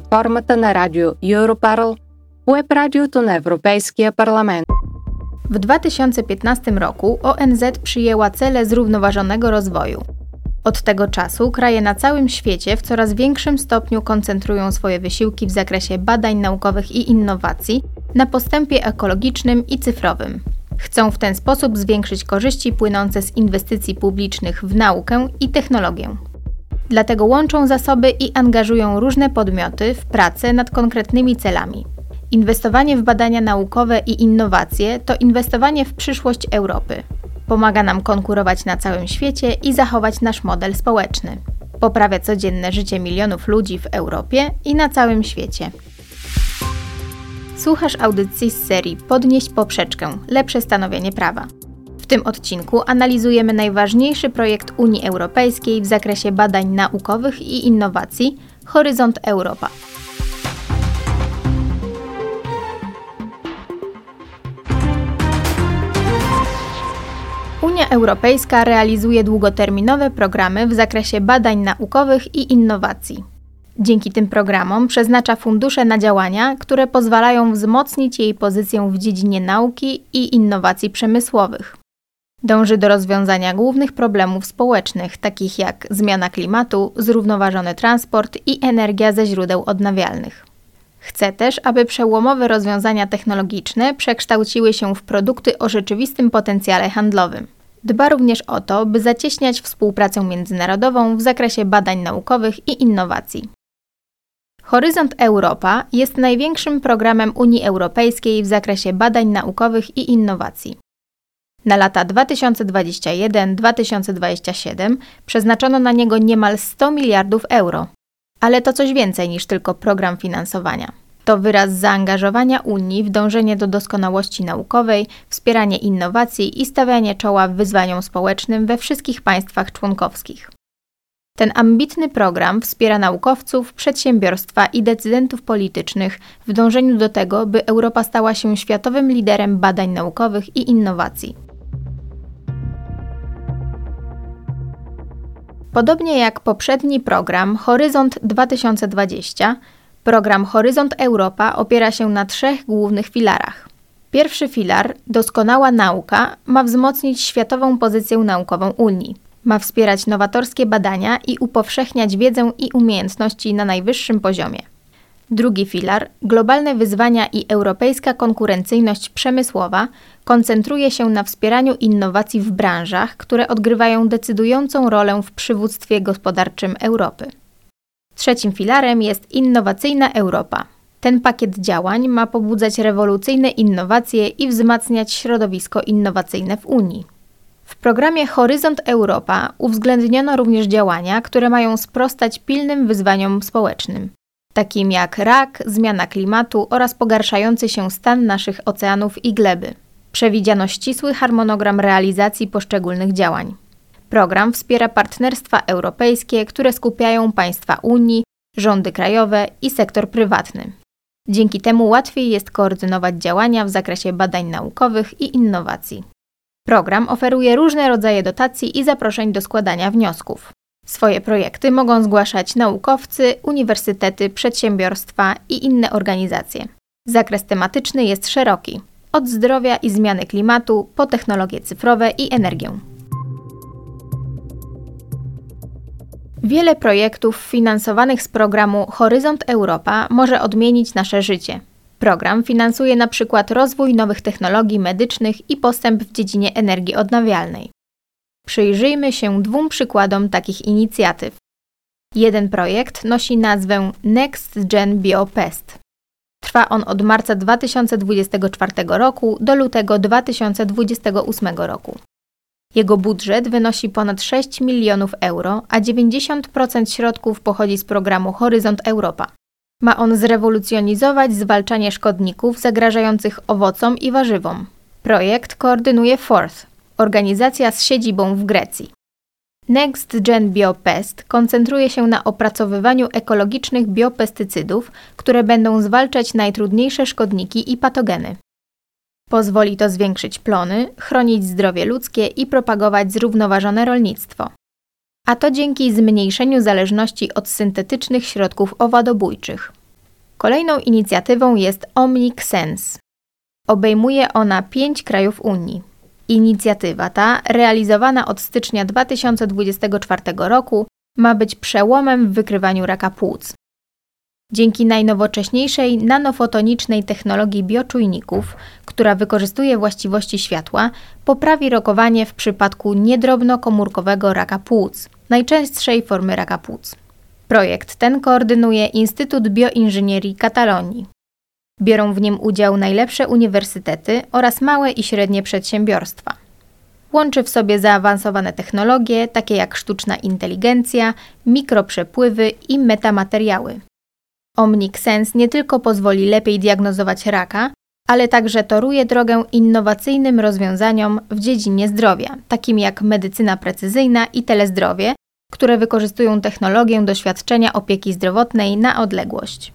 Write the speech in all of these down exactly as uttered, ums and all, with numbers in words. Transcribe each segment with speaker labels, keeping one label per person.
Speaker 1: платформата на радио Europarl, web-радиото на Европейския парламент.
Speaker 2: W dwa tysiące piętnastym roku O N Z przyjęła cele zrównoważonego rozwoju. Od tego czasu kraje na całym świecie w coraz większym stopniu koncentrują swoje wysiłki w zakresie badań naukowych i innowacji na postępie ekologicznym i cyfrowym. Chcą w ten sposób zwiększyć korzyści płynące z inwestycji publicznych w naukę i technologię. Dlatego łączą zasoby i angażują różne podmioty w pracę nad konkretnymi celami. Inwestowanie w badania naukowe i innowacje to inwestowanie w przyszłość Europy. Pomaga nam konkurować na całym świecie i zachować nasz model społeczny. Poprawia codzienne życie milionów ludzi w Europie i na całym świecie. Słuchasz audycji z serii Podnieść poprzeczkę – lepsze stanowienie prawa. W tym odcinku analizujemy najważniejszy projekt Unii Europejskiej w zakresie badań naukowych i innowacji – Horyzont Europa. Unia Europejska realizuje długoterminowe programy w zakresie badań naukowych i innowacji. Dzięki tym programom przeznacza fundusze na działania, które pozwalają wzmocnić jej pozycję w dziedzinie nauki i innowacji przemysłowych. Dąży do rozwiązania głównych problemów społecznych, takich jak zmiana klimatu, zrównoważony transport i energia ze źródeł odnawialnych. Chce też, aby przełomowe rozwiązania technologiczne przekształciły się w produkty o rzeczywistym potencjale handlowym. Dba również o to, by zacieśniać współpracę międzynarodową w zakresie badań naukowych i innowacji. Horyzont Europa jest największym programem Unii Europejskiej w zakresie badań naukowych i innowacji. Na lata dwa tysiące dwudziesty pierwszy do dwa tysiące dwudziestego siódmego przeznaczono na niego niemal sto miliardów euro. Ale to coś więcej niż tylko program finansowania. To wyraz zaangażowania Unii w dążenie do doskonałości naukowej, wspieranie innowacji i stawianie czoła wyzwaniom społecznym we wszystkich państwach członkowskich. Ten ambitny program wspiera naukowców, przedsiębiorstwa i decydentów politycznych w dążeniu do tego, by Europa stała się światowym liderem badań naukowych i innowacji. Podobnie jak poprzedni program Horyzont dwa tysiące dwudziesty, program Horyzont Europa opiera się na trzech głównych filarach. Pierwszy filar, doskonała nauka, ma wzmocnić światową pozycję naukową Unii. Ma wspierać nowatorskie badania i upowszechniać wiedzę i umiejętności na najwyższym poziomie. Drugi filar, globalne wyzwania i europejska konkurencyjność przemysłowa, koncentruje się na wspieraniu innowacji w branżach, które odgrywają decydującą rolę w przywództwie gospodarczym Europy. Trzecim filarem jest innowacyjna Europa. Ten pakiet działań ma pobudzać rewolucyjne innowacje i wzmacniać środowisko innowacyjne w Unii. W programie Horyzont Europa uwzględniono również działania, które mają sprostać pilnym wyzwaniom społecznym, takim jak rak, zmiana klimatu oraz pogarszający się stan naszych oceanów i gleby. Przewidziano ścisły harmonogram realizacji poszczególnych działań. Program wspiera partnerstwa europejskie, które skupiają państwa Unii, rządy krajowe i sektor prywatny. Dzięki temu łatwiej jest koordynować działania w zakresie badań naukowych i innowacji. Program oferuje różne rodzaje dotacji i zaproszeń do składania wniosków. Swoje projekty mogą zgłaszać naukowcy, uniwersytety, przedsiębiorstwa i inne organizacje. Zakres tematyczny jest szeroki, od zdrowia i zmiany klimatu po technologie cyfrowe i energię. Wiele projektów finansowanych z programu Horyzont Europa może odmienić nasze życie. Program finansuje na przykład rozwój nowych technologii medycznych i postęp w dziedzinie energii odnawialnej. Przyjrzyjmy się dwóm przykładom takich inicjatyw. Jeden projekt nosi nazwę Next Gen BioPest. Trwa on od marca dwa tysiące dwudziestego czwartego roku do lutego dwa tysiące dwudziestego ósmego roku. Jego budżet wynosi ponad sześć milionów euro, a dziewięćdziesiąt procent środków pochodzi z programu Horyzont Europa. Ma on zrewolucjonizować zwalczanie szkodników zagrażających owocom i warzywom. Projekt koordynuje Forth, organizacja z siedzibą w Grecji. Next Gen BioPest koncentruje się na opracowywaniu ekologicznych biopestycydów, które będą zwalczać najtrudniejsze szkodniki i patogeny. Pozwoli to zwiększyć plony, chronić zdrowie ludzkie i propagować zrównoważone rolnictwo. A to dzięki zmniejszeniu zależności od syntetycznych środków owadobójczych. Kolejną inicjatywą jest OmniXense. Obejmuje ona pięć krajów Unii. Inicjatywa ta, realizowana od stycznia dwa tysiące dwudziestego czwartego roku, ma być przełomem w wykrywaniu raka płuc. Dzięki najnowocześniejszej nanofotonicznej technologii bioczujników, która wykorzystuje właściwości światła, poprawi rokowanie w przypadku niedrobnokomórkowego raka płuc, najczęstszej formy raka płuc. Projekt ten koordynuje Instytut Bioinżynierii Katalonii. Biorą w nim udział najlepsze uniwersytety oraz małe i średnie przedsiębiorstwa. Łączy w sobie zaawansowane technologie, takie jak sztuczna inteligencja, mikroprzepływy i metamateriały. OmniXense nie tylko pozwoli lepiej diagnozować raka, ale także toruje drogę innowacyjnym rozwiązaniom w dziedzinie zdrowia, takim jak medycyna precyzyjna i telezdrowie, które wykorzystują technologię doświadczenia opieki zdrowotnej na odległość.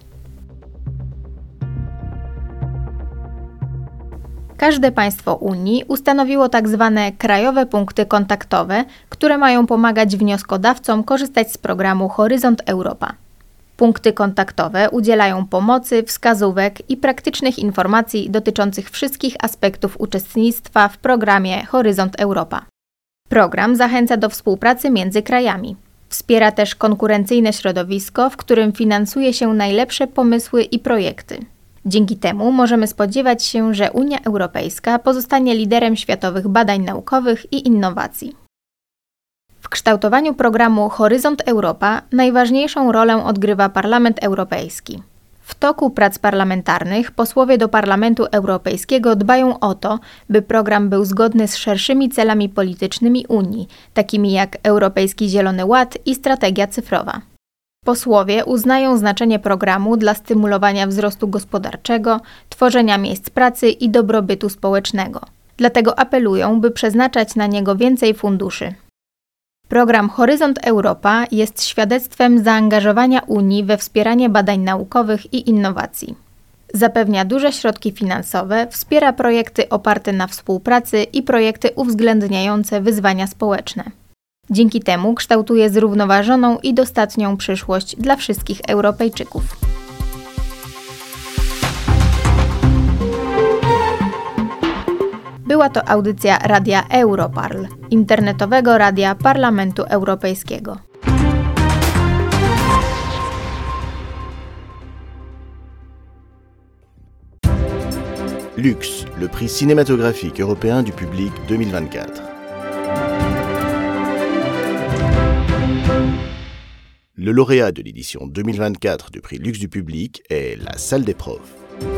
Speaker 2: Każde państwo Unii ustanowiło tak zwane krajowe punkty kontaktowe, które mają pomagać wnioskodawcom korzystać z programu Horyzont Europa. Punkty kontaktowe udzielają pomocy, wskazówek i praktycznych informacji dotyczących wszystkich aspektów uczestnictwa w programie Horyzont Europa. Program zachęca do współpracy między krajami. Wspiera też konkurencyjne środowisko, w którym finansuje się najlepsze pomysły i projekty. Dzięki temu możemy spodziewać się, że Unia Europejska pozostanie liderem światowych badań naukowych i innowacji. W kształtowaniu programu Horyzont Europa najważniejszą rolę odgrywa Parlament Europejski. W toku prac parlamentarnych posłowie do Parlamentu Europejskiego dbają o to, by program był zgodny z szerszymi celami politycznymi Unii, takimi jak Europejski Zielony Ład i strategia cyfrowa. Posłowie uznają znaczenie programu dla stymulowania wzrostu gospodarczego, tworzenia miejsc pracy i dobrobytu społecznego. Dlatego apelują, by przeznaczać na niego więcej funduszy. Program Horyzont Europa jest świadectwem zaangażowania Unii we wspieranie badań naukowych i innowacji. Zapewnia duże środki finansowe, wspiera projekty oparte na współpracy i projekty uwzględniające wyzwania społeczne. Dzięki temu kształtuje zrównoważoną i dostatnią przyszłość dla wszystkich Europejczyków. Była to audycja Radia Europarl, internetowego radia Parlamentu Europejskiego.
Speaker 3: Lux, le prix cinématographique européen du public deux mille vingt-quatre. Le lauréat de l'édition deux mille vingt-quatre du prix Lux du public est La Salle des Profs.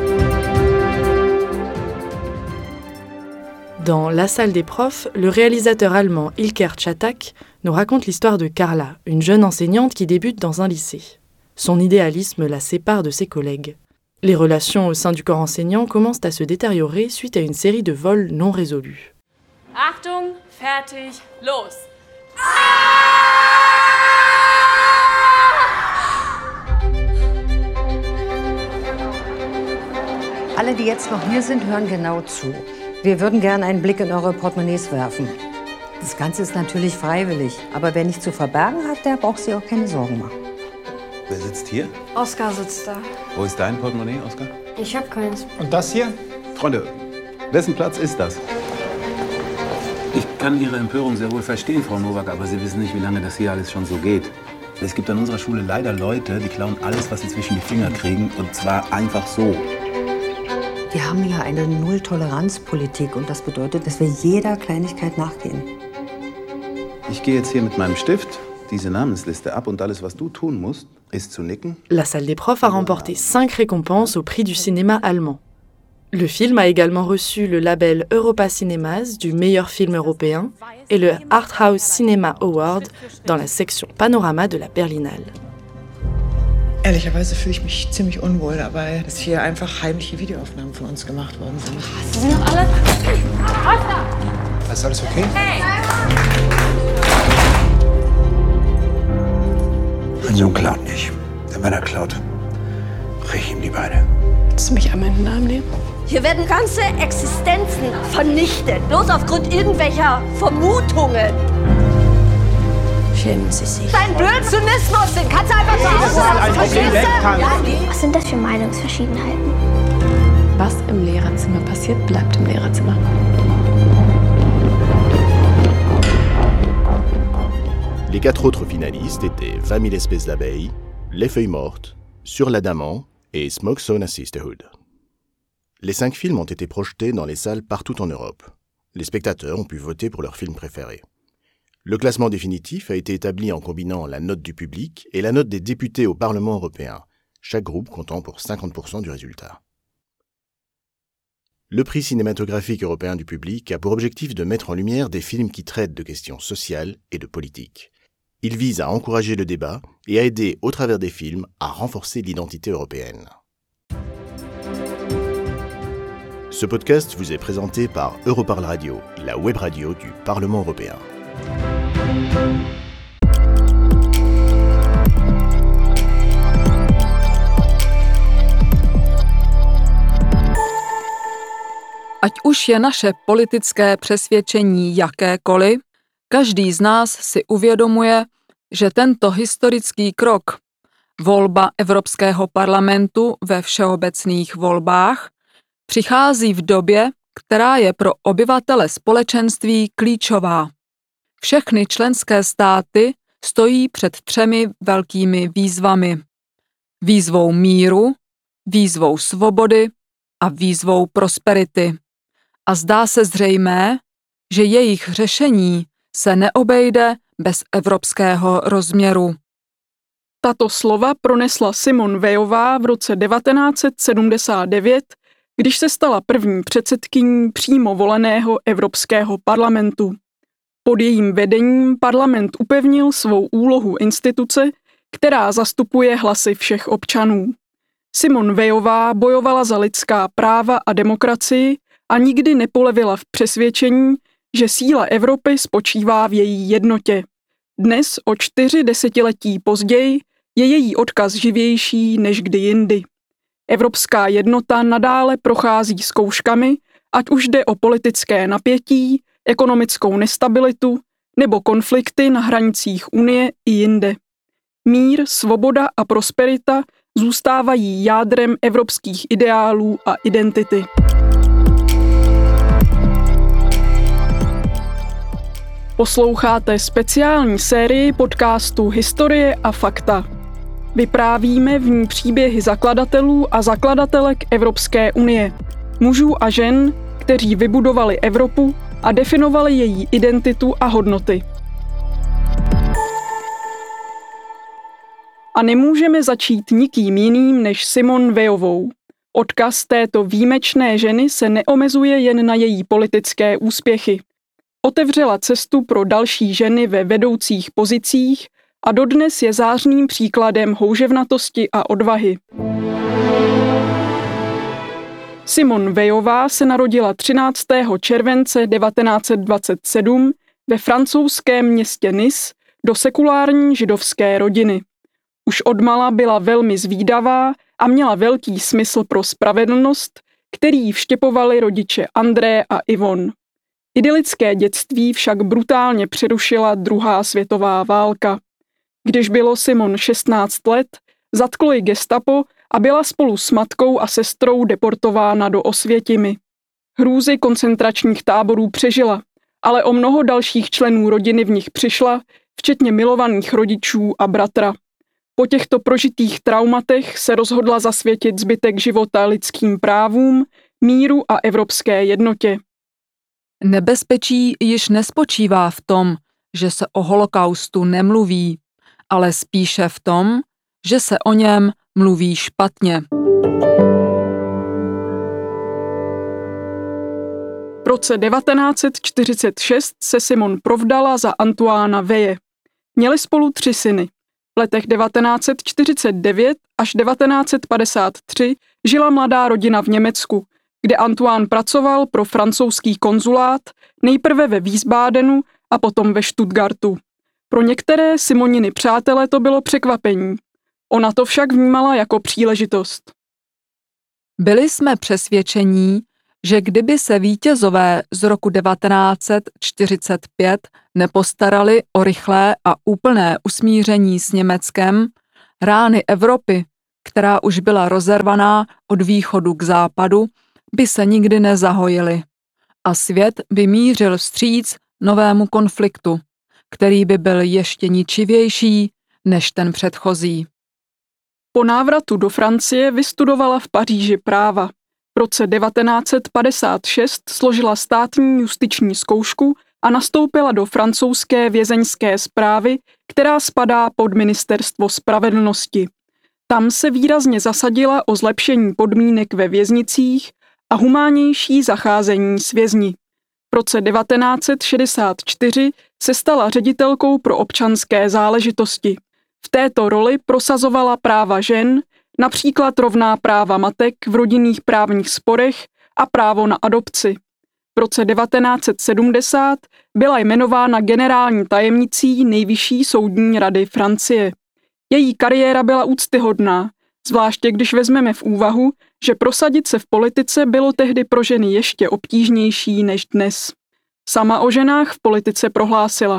Speaker 4: Dans La Salle des Profs, le réalisateur allemand Ilker Czatak nous raconte l'histoire de Carla, une jeune enseignante qui débute dans un lycée. Son idéalisme la sépare de ses collègues. Les relations au sein du corps enseignant commencent à se détériorer suite à une série de vols non résolus.
Speaker 5: Achtung, fertig, los!
Speaker 6: Alle, die jetzt noch hier sind, hören genau zu. Wir würden gerne einen Blick in eure Portemonnaies werfen. Das Ganze ist natürlich freiwillig, aber wer nichts zu verbergen hat, der braucht sich auch keine Sorgen machen.
Speaker 7: Wer sitzt hier?
Speaker 8: Oskar sitzt da.
Speaker 7: Wo ist dein Portemonnaie, Oskar?
Speaker 8: Ich hab keins.
Speaker 7: Und das hier? Freunde, wessen Platz ist das? Ich kann Ihre Empörung sehr wohl verstehen, Frau Nowak, aber Sie wissen nicht, wie lange das hier alles schon so geht. Es gibt an unserer Schule leider Leute, die klauen alles, was sie zwischen die Finger kriegen, und zwar einfach so.
Speaker 6: Wir haben ja eine Null-Toleranz-Politik und das bedeutet, dass wir jeder Kleinigkeit nachgehen.
Speaker 7: Ich gehe jetzt hier mit meinem Stift diese Namensliste ab und alles, was du tun musst, ist zu nicken.
Speaker 4: La Salle des Profs a remporté cinq récompenses au prix du cinéma allemand. Le film a également reçu le label Europa Cinemas du meilleur film européen et le Arthouse Cinema Award dans la section Panorama de la Berlinale.
Speaker 9: Ehrlicherweise fühle ich mich ziemlich unwohl dabei, dass hier einfach heimliche Videoaufnahmen von uns gemacht worden sind.
Speaker 5: Sie sind doch alle... Oskar!
Speaker 10: Ist alles okay?
Speaker 5: Hey!
Speaker 10: Mein Sohn klaut nicht. Denn wenn er klaut, brich ich ihm die Beine.
Speaker 8: Willst du mich einmal in den Arm nehmen?
Speaker 11: Hier werden ganze Existenzen vernichtet, bloß aufgrund irgendwelcher Vermutungen.
Speaker 9: Ich
Speaker 8: Schämen Sie sich.
Speaker 11: Dein Blödsinnismus, den kannst du einfach so aussagen.
Speaker 12: Was sind das für Meinungsverschiedenheiten?
Speaker 8: Was im Lehrerzimmer passiert, bleibt im Lehrerzimmer.
Speaker 3: Les quatre autres finalistes étaient vingt mille espèces d'abeilles, Les feuilles mortes, Sur l'adamant et Smoke Sauna Sisterhood. Les cinq films ont été projetés dans les salles partout en Europe. Les spectateurs ont pu voter pour leur film préféré. Le classement définitif a été établi en combinant la note du public et la note des députés au Parlement européen, chaque groupe comptant pour cinquante pour cent du résultat. Le prix cinématographique européen du public a pour objectif de mettre en lumière des films qui traitent de questions sociales et de politique. Il vise à encourager le débat et à aider, au travers des films, à renforcer l'identité européenne. Ce podcast vous est présenté par Europarl Radio, la web radio du Parlement européen.
Speaker 13: Ať už je naše politické přesvědčení jakékoliv, každý z nás si uvědomuje, že tento historický krok, volba Evropského parlamentu ve všeobecných volbách, přichází v době, která je pro obyvatele společenství klíčová. Všechny členské státy stojí před třemi velkými výzvami. Výzvou míru, výzvou svobody a výzvou prosperity. A zdá se zřejmé, že jejich řešení se neobejde bez evropského rozměru.
Speaker 14: Tato slova pronesla Simone Weillová v roce devatenáct set sedmdesát devět, když se stala první předsedkyní přímo voleného Evropského parlamentu. Pod jejím vedením parlament upevnil svou úlohu instituce, která zastupuje hlasy všech občanů. Simone Weillová bojovala za lidská práva a demokracii a nikdy nepolevila v přesvědčení, že síla Evropy spočívá v její jednotě. Dnes, o čtyři desetiletí později, je její odkaz živější než kdy jindy. Evropská jednota nadále prochází zkouškami, ať už jde o politické napětí, ekonomickou nestabilitu nebo konflikty na hranicích Unie i jinde. Mír, svoboda a prosperita zůstávají jádrem evropských ideálů a identity. Posloucháte speciální sérii podcastu Historie a fakta. Vyprávíme v ní příběhy zakladatelů a zakladatelek Evropské unie, mužů a žen, kteří vybudovali Evropu a definovali její identitu a hodnoty. A nemůžeme začít nikým jiným než Simone Weillovou. Odkaz této výjimečné ženy se neomezuje jen na její politické úspěchy. Otevřela cestu pro další ženy ve vedoucích pozicích a dodnes je zářným příkladem houževnatosti a odvahy. Simone Weillová se narodila třináctého července devatenáct set dvacet sedm ve francouzském městě Nice do sekulární židovské rodiny. Už odmala byla velmi zvídavá a měla velký smysl pro spravedlnost, který vštěpovali rodiče André a Yvonne. Idylické dětství však brutálně přerušila druhá světová válka. Když bylo Simone šestnáct let, zatklo ji gestapo a byla spolu s matkou a sestrou deportována do Osvětimi. Hrůzy koncentračních táborů přežila, ale o mnoho dalších členů rodiny v nich přišla, včetně milovaných rodičů a bratra. Po těchto prožitých traumatech se rozhodla zasvětit zbytek života lidským právům, míru a evropské jednotě.
Speaker 13: Nebezpečí již nespočívá v tom, že se o holokaustu nemluví, ale spíše v tom, že se o něm mluví špatně.
Speaker 14: V roce devatenáct set čtyřicet šest se Simone provdala za Antoána Weje. Měli spolu tři syny. V letech devatenáct set čtyřicet devět až devatenáct set padesát tři žila mladá rodina v Německu, kde Antoine pracoval pro francouzský konzulát, nejprve ve Wiesbadenu a potom ve Stuttgartu. Pro některé Simoniny přátele to bylo překvapení. Ona to však vnímala jako příležitost.
Speaker 13: Byli jsme přesvědčení, že kdyby se vítězové z roku devatenáct set čtyřicet pět nepostarali o rychlé a úplné usmíření s Německem, rány Evropy, která už byla rozervaná od východu k západu, by se nikdy nezahojily a svět by mířil vstříc novému konfliktu, který by byl ještě ničivější než ten předchozí.
Speaker 14: Po návratu do Francie vystudovala v Paříži práva. V roce devatenáct set padesát šest složila státní justiční zkoušku a nastoupila do francouzské vězeňské správy, která spadá pod Ministerstvo spravedlnosti. Tam se výrazně zasadila o zlepšení podmínek ve věznicích a humánnější zacházení s vězni. V roce devatenáct set šedesát čtyři se stala ředitelkou pro občanské záležitosti. V této roli prosazovala práva žen, například rovná práva matek v rodinných právních sporech a právo na adopci. V roce devatenáct set sedmdesát byla jmenována generální tajemnicí Nejvyšší soudní rady Francie. Její kariéra byla úctyhodná, zvláště když vezmeme v úvahu, že prosadit se v politice bylo tehdy pro ženy ještě obtížnější než dnes. Sama o ženách v politice prohlásila: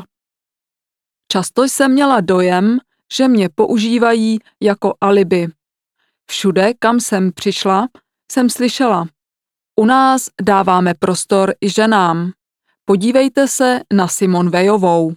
Speaker 13: Často jsem měla dojem, že mě používají jako alibi. Všude, kam jsem přišla, jsem slyšela: u nás dáváme prostor i ženám. Podívejte se na Simone Weillovou.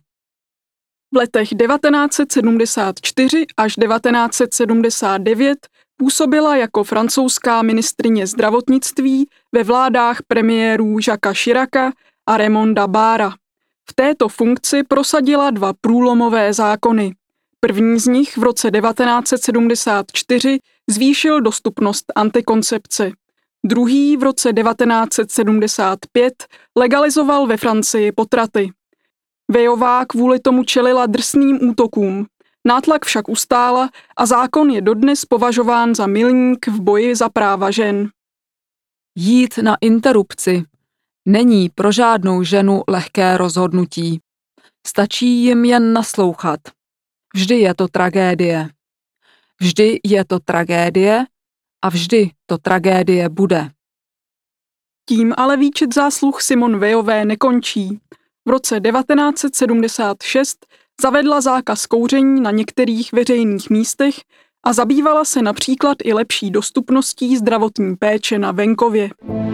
Speaker 14: V letech devatenáct set sedmdesát čtyři až devatenáct set sedmdesát devět působila jako francouzská ministryně zdravotnictví ve vládách premiérů Jacquesa Chiraca a Raymonda Barra. V této funkci prosadila dva průlomové zákony. První z nich v roce devatenáct set sedmdesát čtyři zvýšil dostupnost antikoncepce. Druhý v roce devatenáct set sedmdesát pět legalizoval ve Francii potraty. Weillová kvůli tomu čelila drsným útokům. Nátlak však ustála a zákon je dodnes považován za milník v boji za práva žen.
Speaker 13: Jít na interrupci není pro žádnou ženu lehké rozhodnutí. Stačí jim jen naslouchat. Vždy je to tragédie. Vždy je to tragédie a vždy to tragédie bude.
Speaker 14: Tím ale výčet zásluh Simone Weillové nekončí. V roce devatenáct set sedmdesát šest zavedla zákaz kouření na některých veřejných místech a zabývala se například i lepší dostupností zdravotní péče na venkově.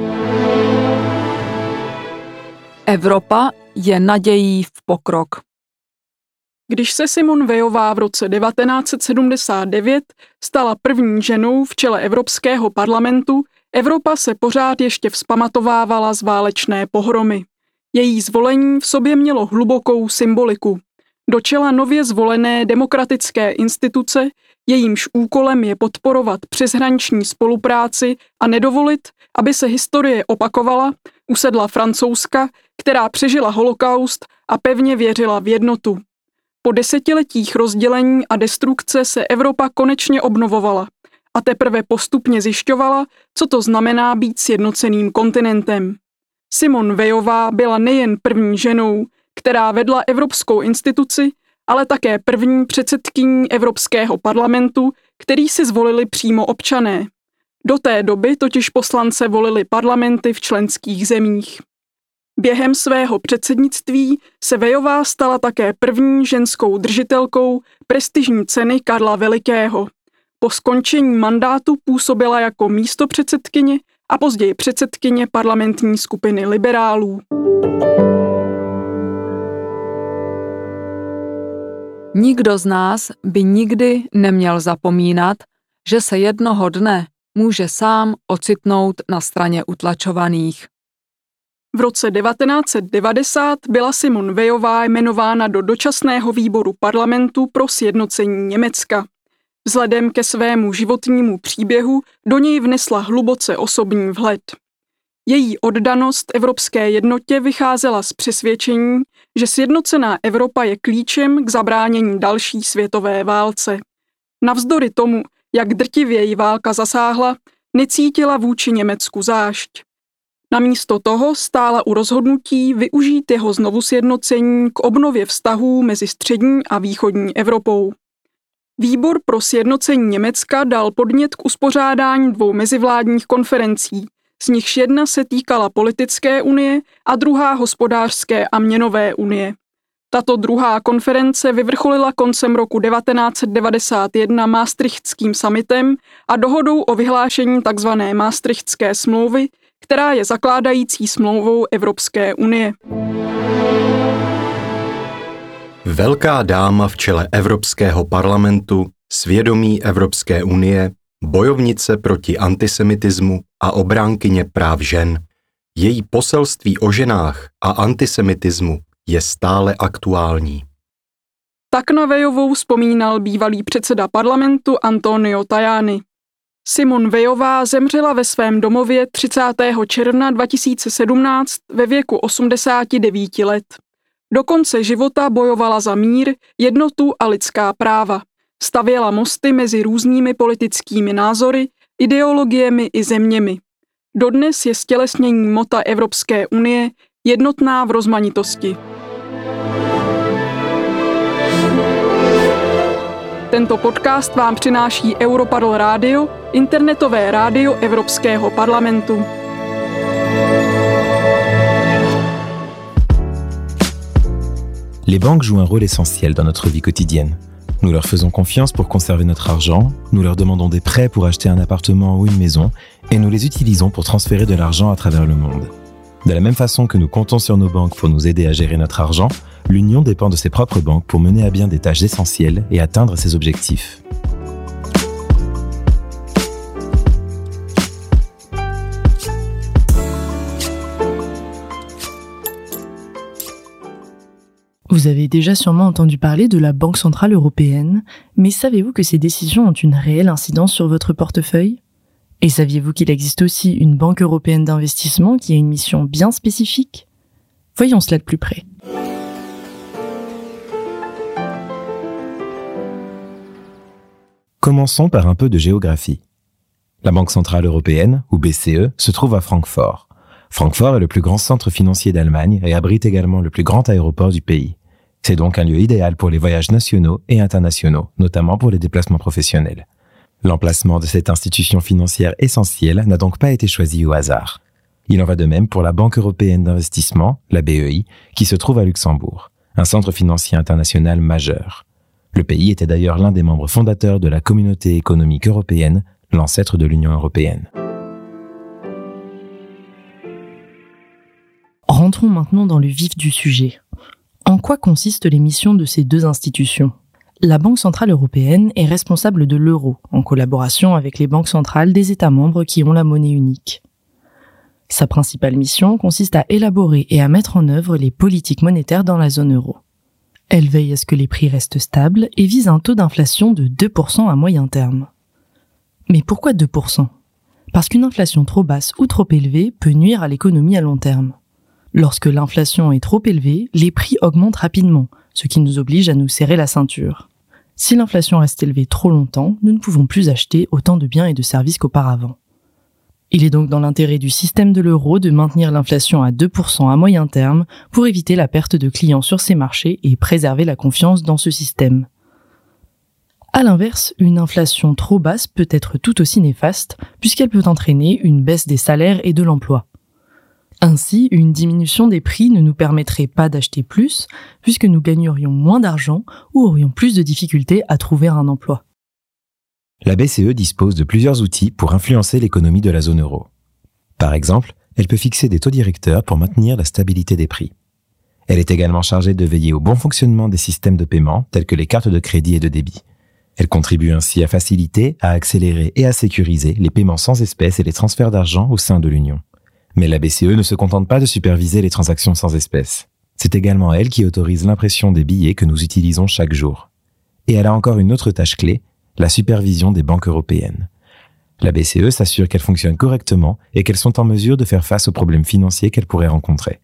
Speaker 13: Evropa je nadějí v pokrok.
Speaker 14: Když se Simone Weillová v roce devatenáct set sedmdesát devět stala první ženou v čele Evropského parlamentu, Evropa se pořád ještě vzpamatovávala z válečné pohromy. Její zvolení v sobě mělo hlubokou symboliku. Do čela nově zvolené demokratické instituce, jejímž úkolem je podporovat přeshraniční spolupráci a nedovolit, aby se historie opakovala, usedla Francouzska, která přežila holokaust a pevně věřila v jednotu. Po desetiletích rozdělení a destrukce se Evropa konečně obnovovala a teprve postupně zjišťovala, co to znamená být sjednoceným kontinentem. Simone Weillová byla nejen první ženou, která vedla evropskou instituci, ale také první předsedkyní Evropského parlamentu, který si zvolili přímo občané. Do té doby totiž poslance volili parlamenty v členských zemích. Během svého předsednictví se Weillová stala také první ženskou držitelkou prestižní ceny Karla Velikého. Po skončení mandátu působila jako místopředsedkyně a později předsedkyně parlamentní skupiny liberálů.
Speaker 13: Nikdo z nás by nikdy neměl zapomínat, že se jednoho dne může sám ocitnout na straně utlačovaných.
Speaker 14: V roce devatenáct set devadesát byla Simone Weillová jmenována do dočasného výboru parlamentu pro sjednocení Německa. Vzhledem ke svému životnímu příběhu do něj vnesla hluboce osobní vhled. Její oddanost evropské jednotě vycházela z přesvědčení, že sjednocená Evropa je klíčem k zabránění další světové válce. Navzdory tomu, jak drtivě ji válka zasáhla, necítila vůči Německu zášť. Namísto toho stála u rozhodnutí využít jeho znovusjednocení k obnově vztahů mezi střední a východní Evropou. Výbor pro sjednocení Německa dal podnět k uspořádání dvou mezivládních konferencí, z nichž jedna se týkala politické unie a druhá hospodářské a měnové unie. Tato druhá konference vyvrcholila koncem roku devatenáct set devadesát jedna Maastrichtským summitem a dohodou o vyhlášení tzv. Maastrichtské smlouvy, která je zakládající smlouvou Evropské unie.
Speaker 15: Velká dáma v čele Evropského parlamentu, svědomí Evropské unie, bojovnice proti antisemitismu a obránkyně práv žen. Její poselství o ženách a antisemitismu je stále aktuální.
Speaker 14: Tak na Vejovou vzpomínal bývalý předseda parlamentu Antonio Tajani. Simone Vejová zemřela ve svém domově třicátého června dva tisíce sedmnáct ve věku osmdesáti devíti let. Do konce života bojovala za mír, jednotu a lidská práva. Stavěla mosty mezi různými politickými názory, ideologiemi i zeměmi. Dodnes je stělesnění mota Evropské unie jednotná v rozmanitosti. Tento podcast vám přináší Europarl Radio, internetové rádio Evropského parlamentu.
Speaker 16: Les banques jouent un rôle essentiel dans notre vie quotidienne. Nous leur faisons confiance pour conserver notre argent, nous leur demandons des prêts pour acheter un appartement ou une maison, et nous les utilisons pour transférer de l'argent à travers le monde. De la même façon que nous comptons sur nos banques pour nous aider à gérer notre argent, l'Union dépend de ses propres banques pour mener à bien des tâches essentielles et atteindre ses objectifs.
Speaker 17: Vous avez déjà sûrement entendu parler de la Banque centrale européenne, mais savez-vous que ces décisions ont une réelle incidence sur votre portefeuille ? Et saviez-vous qu'il existe aussi une Banque européenne d'investissement qui a une mission bien spécifique ? Voyons cela de plus près.
Speaker 16: Commençons par un peu de géographie. La Banque centrale européenne, ou B C E, se trouve à Francfort. Francfort est le plus grand centre financier d'Allemagne et abrite également le plus grand aéroport du pays. C'est donc un lieu idéal pour les voyages nationaux et internationaux, notamment pour les déplacements professionnels. L'emplacement de cette institution financière essentielle n'a donc pas été choisi au hasard. Il en va de même pour la Banque européenne d'investissement, la B E I, qui se trouve à Luxembourg, un centre financier international majeur. Le pays était d'ailleurs l'un des membres fondateurs de la Communauté économique européenne, l'ancêtre de l'Union européenne.
Speaker 17: Rentrons maintenant dans le vif du sujet. En quoi consistent les missions de ces deux institutions ? La Banque centrale européenne est responsable de l'euro, en collaboration avec les banques centrales des États membres qui ont la monnaie unique. Sa principale mission consiste à élaborer et à mettre en œuvre les politiques monétaires dans la zone euro. Elle veille à ce que les prix restent stables et vise un taux d'inflation de deux pour cent à moyen terme. Mais pourquoi deux pour cent ? Parce qu'une inflation trop basse ou trop élevée peut nuire à l'économie à long terme. Lorsque l'inflation est trop élevée, les prix augmentent rapidement, ce qui nous oblige à nous serrer la ceinture. Si l'inflation reste élevée trop longtemps, nous ne pouvons plus acheter autant de biens et de services qu'auparavant. Il est donc dans l'intérêt du système de l'euro de maintenir l'inflation à deux pour cent à moyen terme pour éviter la perte de clients sur ces marchés et préserver la confiance dans ce système. À l'inverse, une inflation trop basse peut être tout aussi néfaste puisqu'elle peut entraîner une baisse des salaires et de l'emploi. Ainsi, une diminution des prix ne nous permettrait pas d'acheter plus, puisque nous gagnerions moins d'argent ou aurions plus de difficultés à trouver un emploi.
Speaker 16: La B C E dispose de plusieurs outils pour influencer l'économie de la zone euro. Par exemple, elle peut fixer des taux directeurs pour maintenir la stabilité des prix. Elle est également chargée de veiller au bon fonctionnement des systèmes de paiement, tels que les cartes de crédit et de débit. Elle contribue ainsi à faciliter, à accélérer et à sécuriser les paiements sans espèces et les transferts d'argent au sein de l'Union. Mais la B C E ne se contente pas de superviser les transactions sans espèces. C'est également elle qui autorise l'impression des billets que nous utilisons chaque jour. Et elle a encore une autre tâche clé, la supervision des banques européennes. La B C E s'assure qu'elles fonctionnent correctement et qu'elles sont en mesure de faire face aux problèmes financiers qu'elles pourraient rencontrer.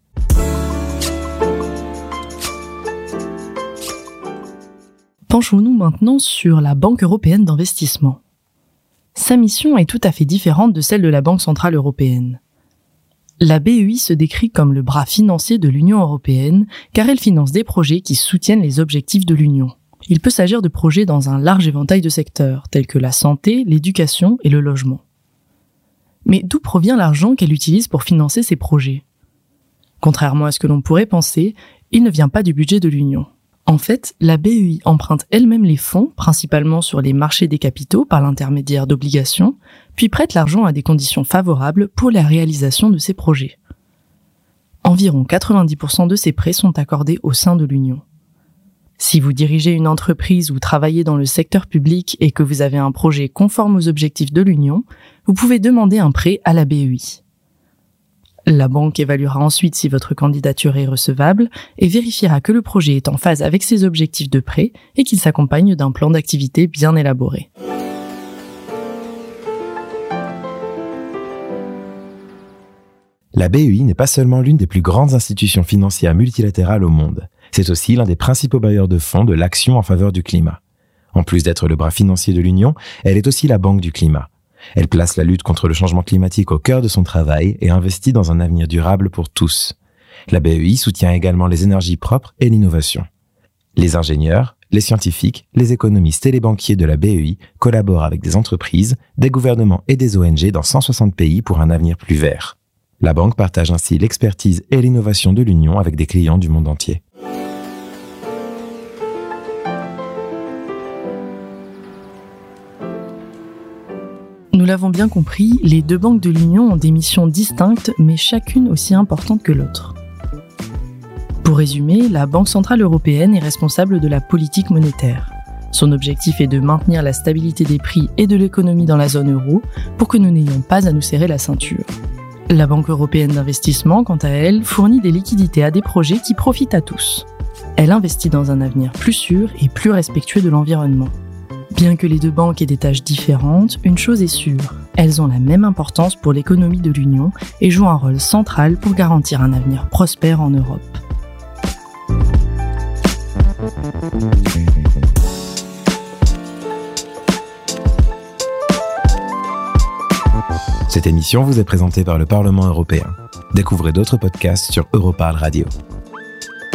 Speaker 17: Penchons-nous maintenant sur la Banque européenne d'investissement. Sa mission est tout à fait différente de celle de la Banque centrale européenne. La B E I se décrit comme le bras financier de l'Union européenne car elle finance des projets qui soutiennent les objectifs de l'Union. Il peut s'agir de projets dans un large éventail de secteurs, tels que la santé, l'éducation et le logement. Mais d'où provient l'argent qu'elle utilise pour financer ses projets ? Contrairement à ce que l'on pourrait penser, il ne vient pas du budget de l'Union. En fait, la B E I emprunte elle-même les fonds, principalement sur les marchés des capitaux par l'intermédiaire d'obligations, puis prête l'argent à des conditions favorables pour la réalisation de ses projets. Environ quatre-vingt-dix pour cent de ces prêts sont accordés au sein de l'Union. Si vous dirigez une entreprise ou travaillez dans le secteur public et que vous avez un projet conforme aux objectifs de l'Union, vous pouvez demander un prêt à la B E I. La banque évaluera ensuite si votre candidature est recevable et vérifiera que le projet est en phase avec ses objectifs de prêt et qu'il s'accompagne d'un plan d'activité bien élaboré.
Speaker 16: La B E I n'est pas seulement l'une des plus grandes institutions financières multilatérales au monde, c'est aussi l'un des principaux bailleurs de fonds de l'action en faveur du climat. En plus d'être le bras financier de l'Union, elle est aussi la banque du climat. Elle place la lutte contre le changement climatique au cœur de son travail et investit dans un avenir durable pour tous. La B E I soutient également les énergies propres et l'innovation. Les ingénieurs, les scientifiques, les économistes et les banquiers de la B E I collaborent avec des entreprises, des gouvernements et des O N G dans cent soixante pays pour un avenir plus vert. La banque partage ainsi l'expertise et l'innovation de l'Union avec des clients du monde entier.
Speaker 17: Nous l'avons bien compris, les deux banques de l'Union ont des missions distinctes, mais chacune aussi importante que l'autre. Pour résumer, la Banque centrale européenne est responsable de la politique monétaire. Son objectif est de maintenir la stabilité des prix et de l'économie dans la zone euro pour que nous n'ayons pas à nous serrer la ceinture. La Banque européenne d'investissement, quant à elle, fournit des liquidités à des projets qui profitent à tous. Elle investit dans un avenir plus sûr et plus respectueux de l'environnement. Bien que les deux banques aient des tâches différentes, une chose est sûre, elles ont la même importance pour l'économie de l'Union et jouent un rôle central pour garantir un avenir prospère en Europe.
Speaker 16: Cette émission vous est présentée par le Parlement européen. Découvrez d'autres podcasts sur Europarl Radio.